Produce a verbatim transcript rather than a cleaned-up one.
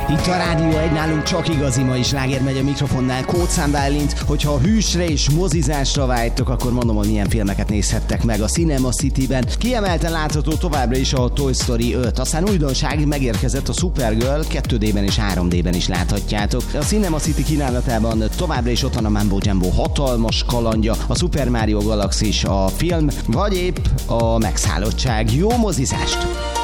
Itt a Rádió egy, nálunk csak igazi mai sláger megy a mikrofonnál, Kóczán Bálint. Hogyha a hűsre és mozizásra vágytok, akkor mondom, hogy milyen filmeket nézhettek meg a Cinema City-ben. Kiemelten látható továbbra is a Toy Story öt, aztán újdonság megérkezett a Supergirl, kettő dében és három dében is láthatjátok. A Cinema City kínálatában továbbra is ott van a Mambo Jumbo hatalmas kalandja, a Super Mario Galaxis, a film, vagy épp a megszállottság. Jó mozizást!